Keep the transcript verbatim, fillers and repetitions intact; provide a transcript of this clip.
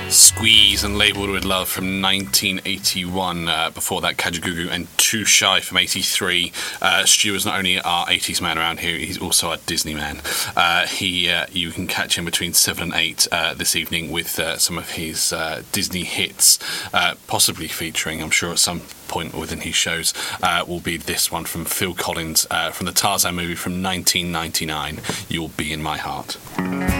Squeeze and Labelled with Love from nineteen eighty-one. Uh, before that, Kajagoogoo and Too Shy from eighty-three. Uh, Stu is not only our eighties man around here, he's also our Disney man. Uh, he, uh, you can catch him between seven and eight uh, this evening with uh, some of his uh, Disney hits, uh, possibly featuring, I'm sure at some point within his shows, uh, will be this one from Phil Collins uh, from the Tarzan movie from nineteen ninety-nine, You'll Be in My Heart.